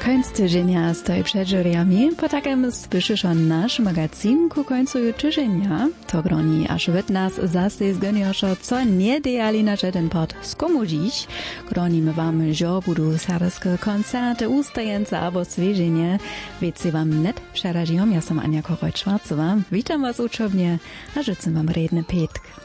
Końc tydzienia stoi przed juryami, potakem słyszysz nasz magazyn ku końcu tydzienia. To groni aż wet nas zase zgonioszo, co nie dejali na żaden pod skomu dziś. Gronimy wam, że budu serskie koncerty, ustajence albo zwierzenie. Wiecie wam net przerażią, ja sam Ania Koroj-Schwarzowa. Witam was uczownie, a życzę wam redny Petk.